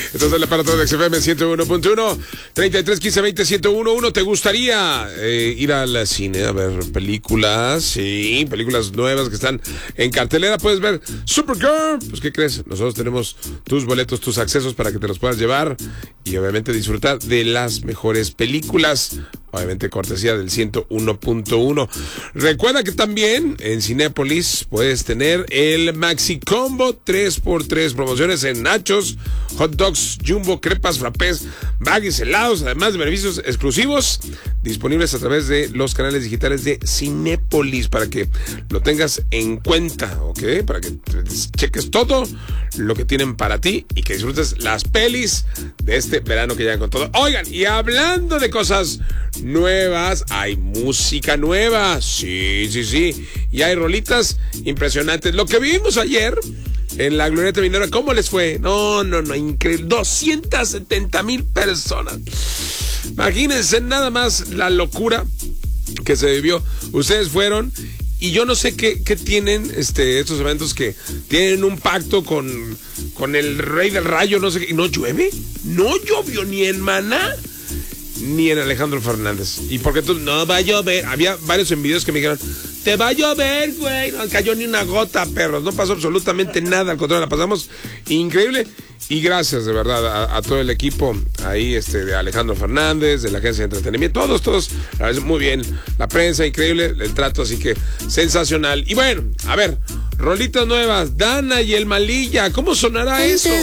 Entonces, para todo el XFM 101.1, 33 15 20 101. ¿Te gustaría ir al cine a ver películas? Sí, películas nuevas que están en cartelera. Puedes ver Supergirl. Pues, ¿qué crees? Nosotros tenemos tus boletos, tus accesos para que te los puedas llevar y obviamente disfrutar de las mejores películas. Obviamente cortesía del 101.1. Recuerda que también en Cinépolis puedes tener el Maxi Combo 3x3. Promociones en nachos, hot dogs, jumbo, crepas, frappés, baggies, helados, además de beneficios exclusivos disponibles a través de los canales digitales de Cinépolis para que lo tengas en cuenta, ¿ok? Para que cheques todo lo que tienen para ti y que disfrutes las pelis de este verano que llegan con todo. Oigan, y hablando de cosas nuevas, hay música nueva, sí, y hay rolitas impresionantes. Lo que vivimos ayer en la Glorieta Minera, ¿cómo les fue? No, increíble, 270,000 personas. Imagínense nada más la locura que se vivió. Ustedes fueron y yo no sé qué tienen estos eventos que tienen un pacto con el rey del rayo, no sé qué. ¿No llueve? No llovió ni en Maná ni en Alejandro Fernández. ¿Y por qué tú? No va a llover. Había varios en videos que me dijeron, te va a llover, güey. No cayó ni una gota, perros. No pasó absolutamente nada. Al contrario, la pasamos increíble. Y gracias de verdad a todo el equipo ahí, de Alejandro Fernández, de la agencia de entretenimiento, todos, la verdad, muy bien, la prensa, increíble, el trato, así que sensacional. Y bueno, a ver, rolitas nuevas, Dana y el Malilla, ¿cómo sonará eso?